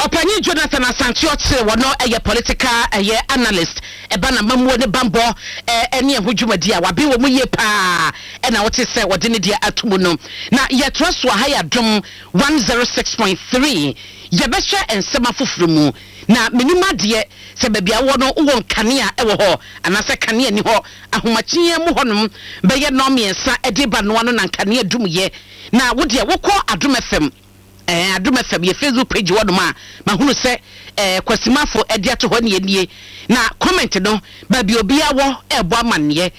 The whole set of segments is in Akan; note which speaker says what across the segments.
Speaker 1: Opani Jonathan Asante wono eye political eye analyst eba na mamuo ne bambo ene ehudwumadi a wabe wo mu ye pa na wote se wode ne dia atomu no na yeto so ha ya dom 106.3 yebehwe ensema foforo mu na menima de se babia wo no wo kanea ewo ho anase kanea ni ho ahomachie mu honom beye no miensa ediba no no na kanea dumye na wo de wo kọ Adom FM Adom FM ye Facebook page wodoma mahunu se kwasimafo edi ato ho ne nie na comment no ba bi obi awo ebo amanne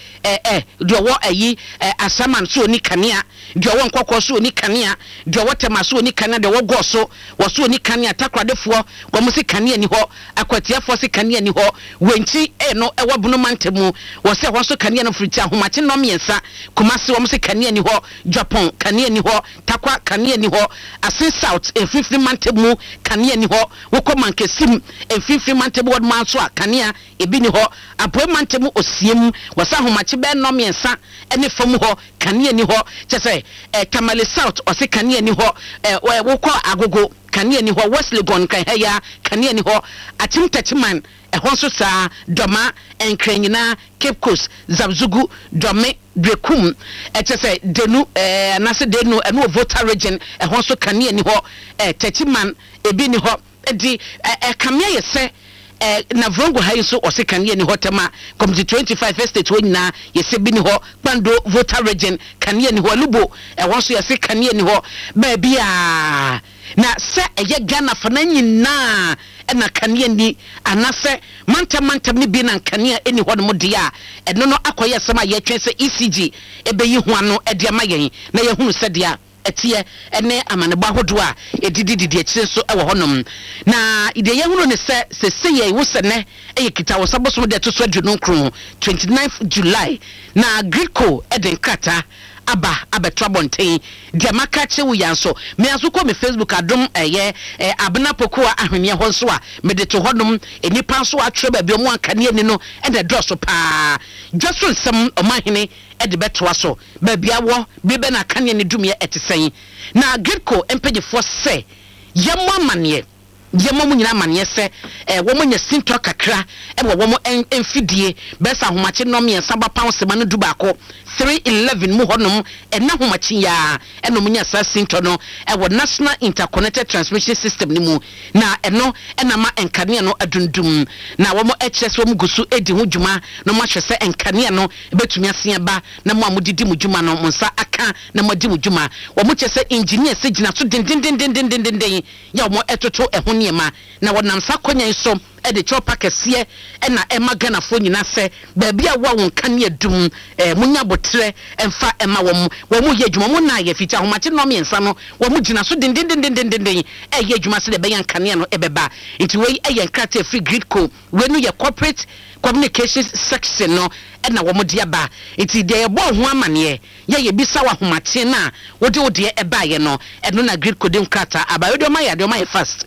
Speaker 1: do wo ayi asaman so ni kanea do wo nkokọ so ni kanea do wo tema so ni kanea do wo go so wo so ni kanea takradefo wo mo se kanea ni ho akwatiafo se kanea ni ho wenchi no ewo bunu mantemu wo se ho so kanea no friti ahomache no miensa kumase wo mo se kanea ni ho Japan kanea ni ho takwa kanea ni ho asin south efifri mantemu kanea ni ho wo ko mankesim efifri mantemu wod man so kanea ebi ni ho apoe mantemu osiem wo sa ahomache be no miensa ene fam ho kanea ni ho chese Tamale South o se kanea ni ho wo ko agogo kanea ni ho Wesley Gon kan heya kanea ni ho Achimtachiman ho so sa doma enkrenyina Cape Coast Zabzugu dome Brekum chese denu nase denu eno voter region ho so kanea ni ho Tachiman ebi ni ho di kamia yese na vrongo hayi so o se kanea ni hotema committee 25 estate wonyina yese bi ni ho Bando voter region kanea ni ho Lubo wonso yese kanea ni ho ba bia na se eye Ghana fana nyina na kanea ni anase mantam ni bi na kanea eni ho no de a eno no akoye sema ye twen se ECG ebeyi ho ano e de amayen na ye hunu se de a etie ene amaneba hodo a edididi akire so ewo honom na ide ye hunu ne se ye wo se ne eyekita wo saboso de to so adwunu kro 29th July na Greco eden kata aba abetwabonten de makache wo yanso me aso ko me Facebook Adom abena pokoa ahwene ho so a me de to honom enipa so atwe ba bi mu akane ni no e de drosso pa dwaso nsem omahene e de betwa so ba bia wo bi be na kane ni dumye etesen na Greco empagefo se yemo amane yemo mu nyina amane se wo mo nya sinto kakra e wo mo enfidie besa homache no me nsaba pound sema no dubako 311 mu honom ena homache ya eno munya sasinto no wo National Interconnected Transmission System ni mu na eno ena ma enkane no adundum na wo mo HS wo mu gusu edi ho dwuma no mo hwese enkane no betumi asia ba na mo amudidi mu dwuma no monsa aka na mo di mu dwuma wo mo chese engineer se gina so den ya wo mo etoto eho niema na wo nam sakonya so e de chopa kese e na e magana fo nyina se ba bia wo won kane adum munya botre emfa ema wo mu ye dwuma mu na ye fita homache no miensa no wo mu gina so den e ye dwuma se de be yan kane no e beba nti we e ye nkrate free grid co we no ye corporate communications section no e na wo mu dia ba nti de ye bo ho amane ye bisa wa homache na wo de e ba ye no e no na grid co de nkrata aba we do ma ye fast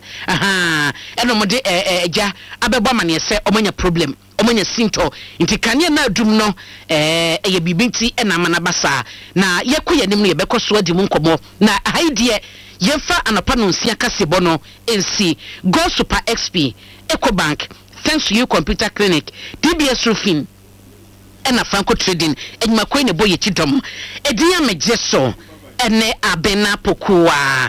Speaker 1: e no mo de eja abebo amane se omanya problem omanya sinto nti kane na adum no ye bibinti e na manabasa na yekoye nim no ye bekoso adi mu nkomo na haidie yemfa anapa no nsia kasebo no NC Go Super XP Ecobank Thanks to You Computer Clinic DBS Roofing ena Franco Trading enyuma koi ne boye chidom ediya mejeso ene abena pokuwa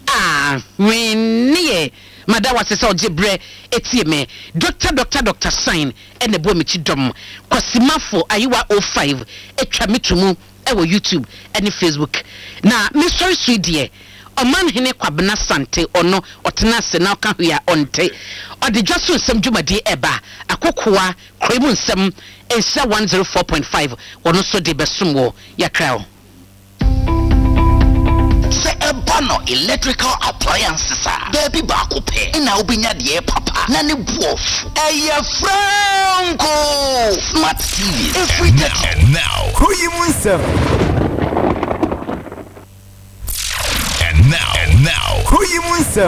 Speaker 1: winiye madawa sesa ojebre etieme Dr. Sign ene bo me chidom kwasimafo ayiwa 05 etwa mitumu ewo YouTube ene Facebook na mystery sweedie oman hene kwabena sante ono otena se na ka hia onte ode dwaso nsem dwumadi eba akokoa kremu nsem ensa 104.5 wono so de besumwo yakrao
Speaker 2: se ebano electrical appliances baby ba ko pe na obinya de papa na ne buof eye franco smart TV every day
Speaker 3: and now who you munsem and now who you munsem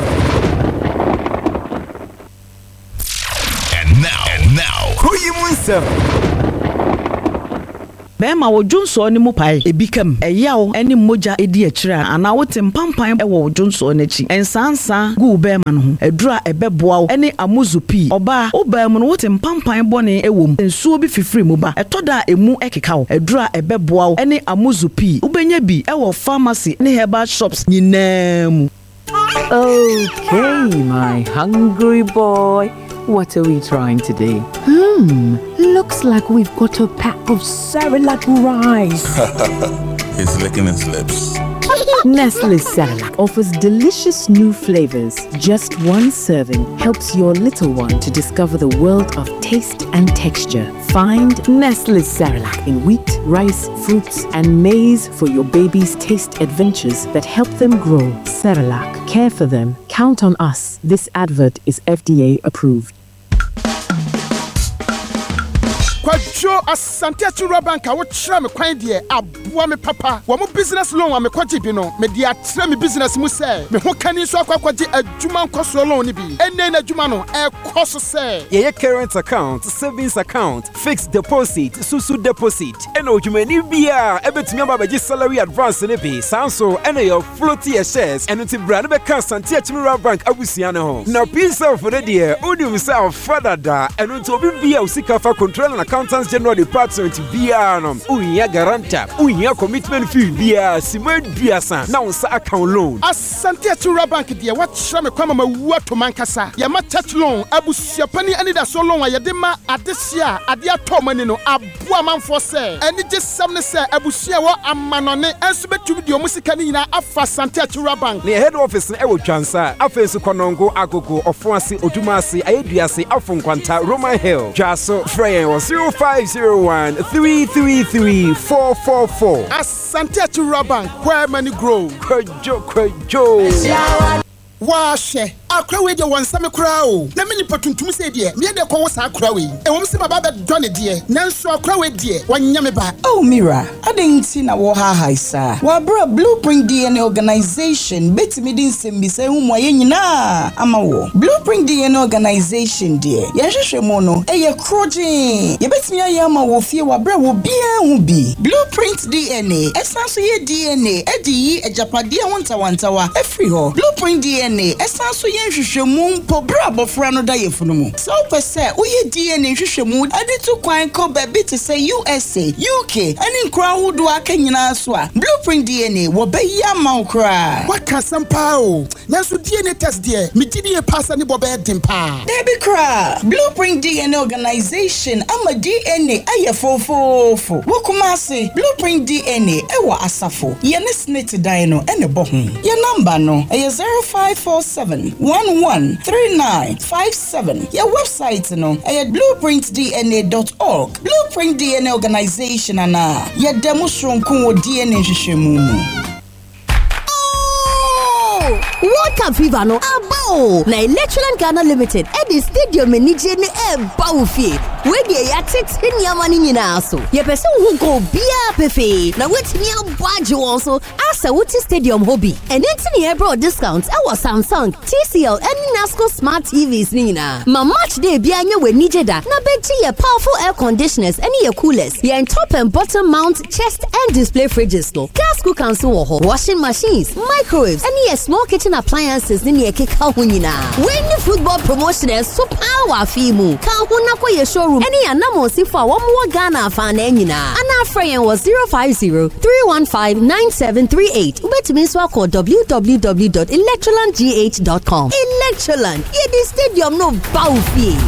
Speaker 3: and now who you munsem
Speaker 4: bema wo dwonso ne mu pae ebikam eyawo ene moja edi akira ana wote mpampan wo dwonso n'echi ensansa gu bema no ho adura ebeboa wo ene amuzupi oba oba mu no wote mpampan bone ewom nsuo bi fifiri mu ba etoda emu ekeka wo adura ebeboa wo ene amuzupi ubenya bi ewo pharmacy ne herbal shops nyinam.
Speaker 5: Okay, my hungry boy. What are we trying today? Looks like we've got a pack of Cerelac rice.
Speaker 3: He's licking his lips.
Speaker 5: Nestle Cerelac offers delicious new flavors. Just one serving helps your little one to discover the world of taste and texture. Find Nestle Cerelac in wheat, rice, fruits, and maize for your baby's taste adventures that help them grow. Cerelac, care for them. Count on us. This advert is FDA approved.
Speaker 6: Kwajo asante achura banka wo kyerɛ me kwan de aboa me papa wo mo business loan wa me kwaje bi no me de akyerɛ me business mu sɛ me ho kani so akwaje adwuma nkoso loan ni bi enne na adwuma no ekoso sɛ
Speaker 7: ye current account, savings account, fixed deposit, susu deposit eno odwumani bia ebetumi ababaji salary advance ne bi sanso eno your floaty shares eno ti bra ne be kan asante achura bank abusia ne ho na pisa for the dear odium self father da eno to obi bia usika fa control na Accountants General Department biano unya garanta unya commitment fee bia simen biasa na unsa account loan
Speaker 6: asante achura bank de wa kyerɛ me kwa mama wu atoman kasa ya ma church loan abusia pani ani da so loan ya de ma adesia ade atomani no aboa manfo sɛ ani gye sam ne sɛ abusia wo amanone enso betumi de omusika ni nyina afa asante achura bank
Speaker 7: ne head office na ewo twansa afensu konongo agogo ofoase odumase ayeduase afonkwanta Roman Hill jaso frey was 0501-333-444.
Speaker 6: Asante Achura Bank, where money grow.
Speaker 7: Kwajo.
Speaker 6: Washe akra we de wansame kra o na meni patuntum se de me de ko wasa akra we e wom se baba be done de nanso akra we de wanya me ba.
Speaker 8: Oh Mira, adenti na wo ha haisa wa bra Blueprint DNA organization betimi din sembi se hu mo ye nyina ama wo Blueprint DNA organization de ye hwehwe mo no e ye krojin ye betimi aye ama wo fie wa bra wo bia hu bi Blueprint DNA esanso ye DNA edi yi ejapade wontawantawa efri ho Blueprint DNA esanso ye hwehwemu mpo bra bofra no da yefunu mu so pese uye DNA hwehwemu ade to kwan ko ba bi te say USA UK ani nkra hudu aka nyina so a Blueprint DNA wo be ya ma nkra
Speaker 6: waka sampa o nanso DNA test de me gidi e passa ni bo be dempa
Speaker 8: Debi kra Blueprint DNA organization ama DNA aye fofofo wo kuma se Blueprint DNA e wo asafo ye ne snit dan no ene bo ho ye number no e 0547113957 your website no blueprintdna.org Blueprint DNA organization ana ye demo shronkun wo DNA hwehwemu
Speaker 9: World Cup fever no abo na Electroland Ghana Limited e di stadium enije ne e bawfie we dey ya tete nyamani nyina so ye pese hu go bia pefe na wetimi abwaje won so asa wuti stadium hobby and enti ne bro discount e was Samsung TCL and Nasco smart TVs nyina ma match day bia nya we nije da na beji ye powerful air conditioners and ye coolers ye top and bottom mount chest and display fridges no gas cookers wo ho washing machines microwaves and ye small kitchen appliances ni ekeka ho nyina when football promotions so power fimu ka ho na ko ye showroom any anamo sifo a wo mo Ghana fa na nyina ana frame was 050-315-9738 ubetumi so akọ www.electrolandgh.com Electroland ye the stadium no bawfie.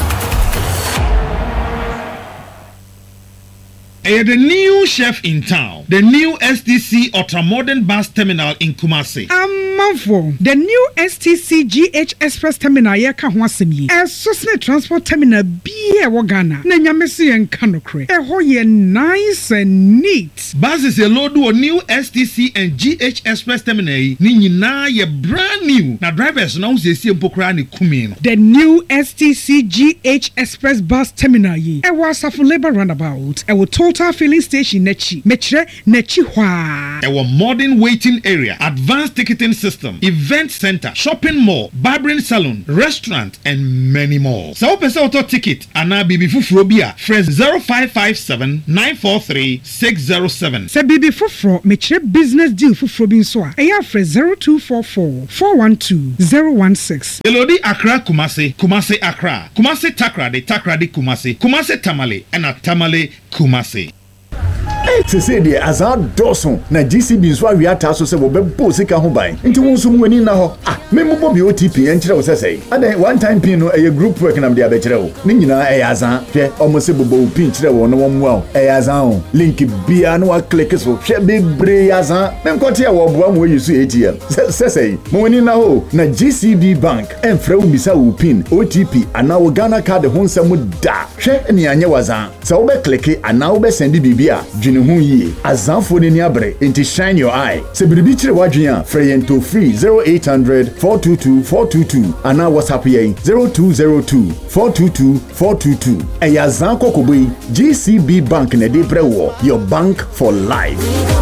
Speaker 10: The new chef in town, the new STC Ultramodern Bus Terminal in Kumasi.
Speaker 11: Manfo, the new STC GH Express Terminal yeka ho asem yi. Sosne transport terminal biye wo Ghana. Na nyamese yen kanokre. Ho ye nice and neat.
Speaker 10: Buses a load of new STC and GH Express Terminal ni nyina ye brand new. Na drivers na se sie mpokra ne kumi no.
Speaker 11: The new STC GH Express Bus Terminal yi. Was a labor roundabout. Total filling station nechi. Metre nechi hwa.
Speaker 10: Modern waiting area, advanced ticketing system, event center, shopping mall, barbering salon, restaurant, and many more. So open auto ticket and now BB Fufrobia. Fresh 0557 943 607.
Speaker 11: Say BB Fufro, me business deal Fufrobin Soa. Eya fresh 0244 412 016.
Speaker 10: Elodi Accra Kumasi, Kumasi Accra, Kumasi Takrade, Takrade Kumasi, Kumasi Tamale, and a Tamale Kumasi.
Speaker 12: Se say the azar Dawson na GCB nso awia ta so se wo bebo sika ho ban nti won so mu ani na ho me mo bobi OTP en kire wo se sei ade one time pin no e group work na me dia be kire wo ni nyina e azan hwe omo se bobo pin kire wo no mo a e azan link bia no wa click so hwe bebre azan me nkote e wo boa mo yisu ATM se sei mo ani na ho na GCB bank en fra wo bisa wo pin OTP ana wo Ghana card ho nsam da hwe ni anye wazan se wo be click ana wo be send bibia hu yi azanfo ni abre into shine your eye se biribi kire wadwen a free to free 0800 422 422 ana WhatsApp yen 0202 422 422 e yazan kokobo GCB bank na de brewo your bank for life.